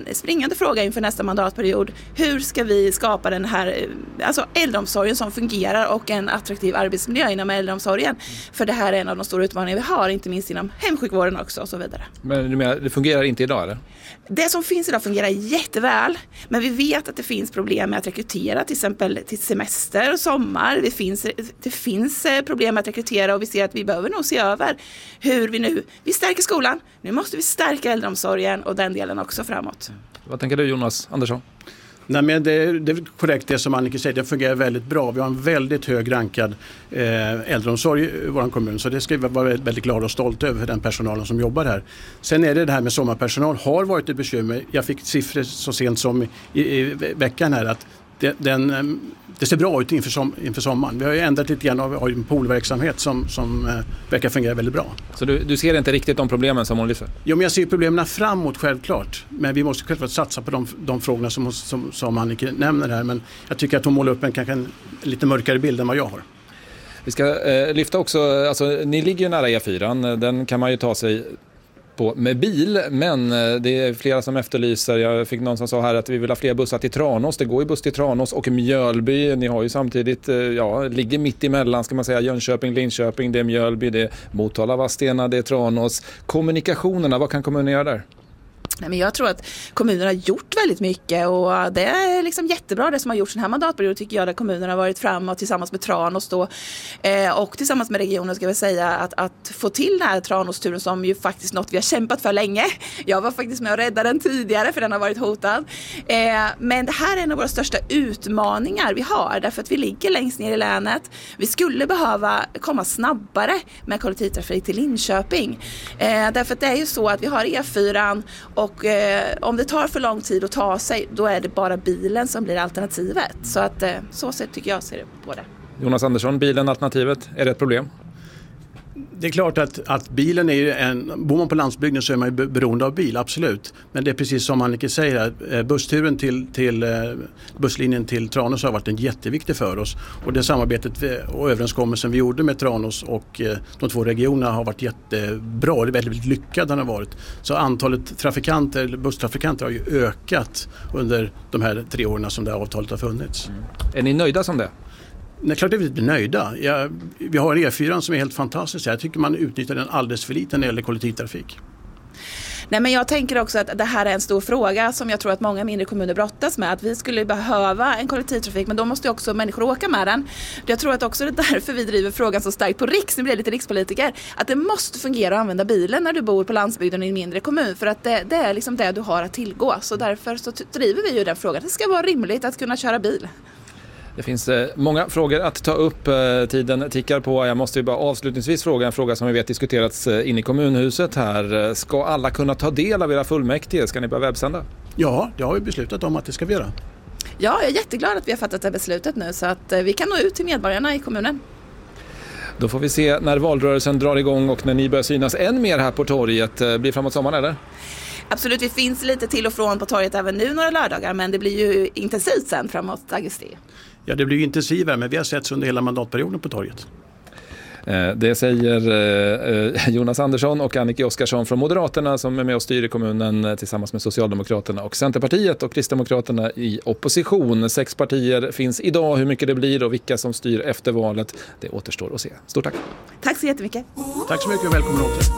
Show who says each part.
Speaker 1: springande fråga inför nästa mandatperiod. Hur ska vi skapa den här äldreomsorgen som fungerar och en attraktiv arbetsmiljö inom äldreomsorgen? För det här är en av de stora utmaningar vi har, inte minst inom hemsjukvården också och så vidare.
Speaker 2: Men det fungerar inte idag, eller?
Speaker 1: Det som finns idag fungerar jätteväl, men vi vet att det finns problem med att rekrytera till exempel till semester och sommar. Det finns problem med att rekrytera och vi ser att vi behöver nog se över hur vi stärker skolan. Nu måste vi stärka äldreomsorgen och den delen också framåt.
Speaker 2: Vad tänker du, Jonas Andersson?
Speaker 3: Nej, men det är korrekt det som Annika säger, det fungerar väldigt bra. Vi har en väldigt hög rankad äldreomsorg i vår kommun, så det ska vi vara väldigt glada och stolta över den personalen som jobbar här. Sen är det här med sommarpersonal har varit ett bekymmer. Jag fick siffror så sent som i veckan här att det ser bra ut inför sommaren. Vi har ju ändrat lite grann av en poolverksamhet som verkar fungera väldigt bra.
Speaker 2: Så du ser inte riktigt de problemen som hon lyfter?
Speaker 3: Jo, men jag ser problemen framåt självklart. Men vi måste självklart satsa på de frågorna som Annika nämner här. Men jag tycker att hon målar upp en lite mörkare bild än vad jag har.
Speaker 2: Vi ska lyfta också, alltså ni ligger ju nära E4, den kan man ju ta sig på med bil, men det är flera som efterlyser. Jag fick någon som sa här att vi vill ha fler bussar till Tranås. Det går ju buss till Tranås och Mjölby. Ni har ju samtidigt, ligger mitt emellan ska man säga, Jönköping, Linköping, det är Mjölby, det är Motala, Vadstena, det är Tranås. Kommunikationerna, vad kan kommunen göra där?
Speaker 1: Nej, men jag tror att kommunerna har gjort väldigt mycket och det är liksom jättebra det som har gjorts den här mandatperioden tycker jag, där kommunerna har varit framåt tillsammans med Tranås då, och tillsammans med regionen ska vi säga att få till den här Tranås-turen som ju faktiskt något vi har kämpat för länge. Jag var faktiskt med och räddade den tidigare för den har varit hotad. Men det här är en av våra största utmaningar vi har därför att vi ligger längst ner i länet. Vi skulle behöva komma snabbare med kollektivtrafik till Linköping. Därför att det är ju så att vi har E4 och om det tar för lång tid att ta sig, då är det bara bilen som blir alternativet. Så att så tycker jag ser det på det.
Speaker 2: Jonas Andersson, bilen alternativet, är det ett problem?
Speaker 3: Det är klart att bilen är ju bor man på landsbygden så är man ju beroende av bil, absolut. Men det är precis som Annika säger, bussturen till busslinjen till Tranås har varit en jätteviktig för oss. Och det samarbetet och överenskommelsen vi gjorde med Tranås och de två regionerna har varit jättebra. Det är väldigt lyckat den har varit. Så antalet busstrafikanter har ju ökat under de här 3 åren som det här avtalet har funnits.
Speaker 2: Är ni nöjda som det?
Speaker 3: Nej, klart att vi är nöjda. Vi har E4 som är helt fantastisk. Jag tycker man utnyttjar den alldeles för lite när det gäller kollektivtrafik.
Speaker 1: Nej, men jag tänker också att det här är en stor fråga som jag tror att många mindre kommuner brottas med. Att vi skulle behöva en kollektivtrafik, men då måste också människor åka med den. Jag tror att också det är därför vi driver frågan så starkt på riks. Nu blir jag lite rikspolitiker. Att det måste fungera att använda bilen när du bor på landsbygden i en mindre kommun. För att det är liksom det du har att tillgå. Så därför så driver vi ju den frågan. Det ska vara rimligt att kunna köra bil.
Speaker 2: Det finns många frågor att ta upp. Tiden tickar på. Jag måste ju bara avslutningsvis fråga en fråga som vi vet diskuterats in i kommunhuset här. Ska alla kunna ta del av era fullmäktige? Ska ni börja webbsända?
Speaker 3: Ja, det har vi beslutat om att det ska vi göra.
Speaker 1: Ja, jag är jätteglad att vi har fattat det beslutet nu så att vi kan nå ut till medborgarna i kommunen.
Speaker 2: Då får vi se när valrörelsen drar igång och när ni börjar synas än mer här på torget. Blir framåt sommaren eller?
Speaker 1: Absolut, vi finns lite till och från på torget även nu några lördagar, men det blir ju intensivt sen framåt augusti.
Speaker 3: Ja, det blir ju intensivare, men vi har setts under hela mandatperioden på torget.
Speaker 2: Det säger Jonas Andersson och Annika Oskarsson från Moderaterna som är med och styr i kommunen tillsammans med Socialdemokraterna och Centerpartiet och Kristdemokraterna i opposition. 6 partier finns idag. Hur mycket det blir och vilka som styr efter valet, det återstår att se. Stort tack.
Speaker 1: Tack så jättemycket.
Speaker 3: Tack så mycket och välkommen åter.